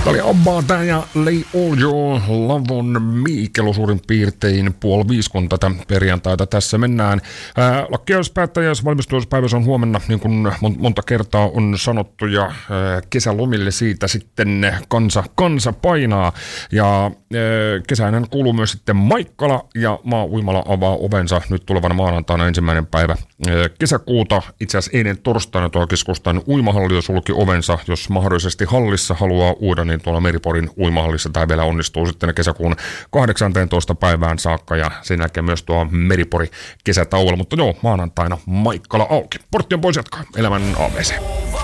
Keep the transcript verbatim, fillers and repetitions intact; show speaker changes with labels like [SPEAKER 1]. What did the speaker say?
[SPEAKER 1] Tämä oli Abbaa ja Lay All Your Lavon Miikelo suurin piirtein puoli viisi, kun tätä perjantaita tässä mennään. Ää, lakkeuspäättäjäs valmistumispäivä on huomenna, niin kuin monta kertaa on sanottu, ja ää, kesälomille siitä sitten kansa, kansa painaa. Ja ää, kesäinen kuuluu myös sitten Maikkala, ja Maa-uimala avaa ovensa nyt tulevana maanantaina ensimmäinen päivä ää, kesäkuuta. Itse asiassa eilen torstaina tuo keskustan uimahalli jo sulki ovensa, jos mahdollisesti hallissa haluaa uida, niin tuolla Meriporin uimahallissa tämä vielä onnistuu sitten kesäkuun kahdeksanteentoista päivään saakka, ja sen jälkeen myös tuo Meripori kesätauolla, mutta joo, maanantaina Maikkala auki. Portti on pois jatkaa elämän A B C.